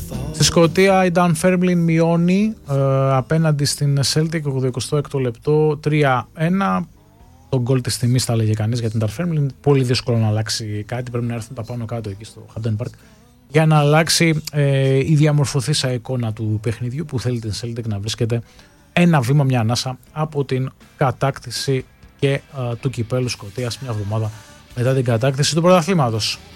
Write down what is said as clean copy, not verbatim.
Στη Σκωτία η Dunfermline μειώνει απέναντι στην Celtic 86ο λεπτό 3-1. Το γκολ της τιμής θα λέγε κανείς για την Dunfermline. Πολύ δύσκολο να αλλάξει κάτι. Πρέπει να έρθουν τα πάνω κάτω εκεί στο Hampden Park για να αλλάξει η διαμορφωθήσα εικόνα του παιχνιδιού που θέλει την Celtic να βρίσκεται ένα βήμα, μια ανάσα από την κατάκτηση και του κυπέλου Σκωτίας μια εβδομάδα μετά την κατάκτηση του πρωταθλήματος.